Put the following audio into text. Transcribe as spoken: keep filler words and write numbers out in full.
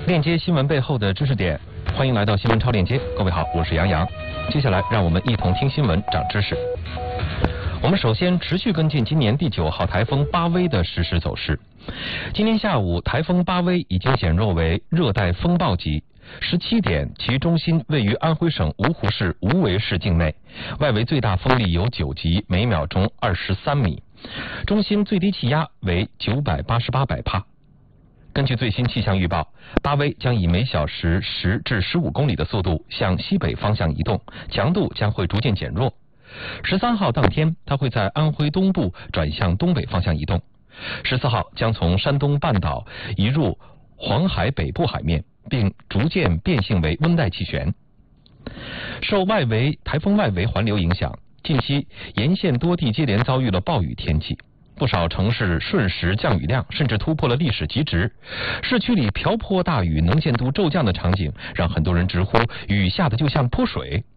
链接新闻背后的知识点，欢迎来到新闻超链接。各位好，我是杨洋。接下来让我们一同听新闻，长知识。我们首先持续跟进今年第九号台风巴威的实时走势。今天下午，台风巴威已经减弱为热带风暴级。十七点，其中心位于安徽省芜湖市无为市境内，外围最大风力有九级，每秒钟二十三米。中心最低气压为九百八十八百帕。根据最新气象预报，巴威将以每小时十至十五公里的速度向西北方向移动，强度将会逐渐减弱。十三号当天，它会在安徽东部转向东北方向移动。十四号将从山东半岛移入黄海北部海面，并逐渐变性为温带气旋。受外围台风外围环流影响，近期沿线多地接连遭遇了暴雨天气，不少城市瞬时降雨量甚至突破了历史极值。市区里瓢泼大雨、能见度骤降的场景，让很多人直呼雨下的就像泼水。